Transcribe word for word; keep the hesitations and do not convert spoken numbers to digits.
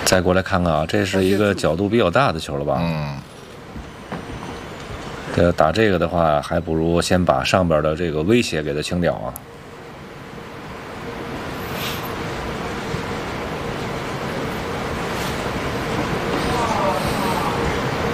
再过来看看啊，这是一个角度比较大的球了吧？ 嗯。 这打这个的话，还不如先把上边的这个威胁给它清掉啊。